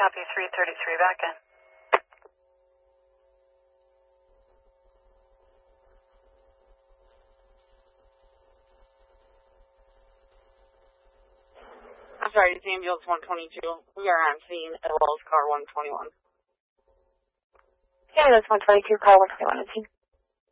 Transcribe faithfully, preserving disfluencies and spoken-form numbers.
Copy three thirty-three, back in. I'm sorry, it's ambulance one twenty-two. We are on scene as well as car one twenty-one. Ambulance one twenty-two, car one twenty-one, is seen.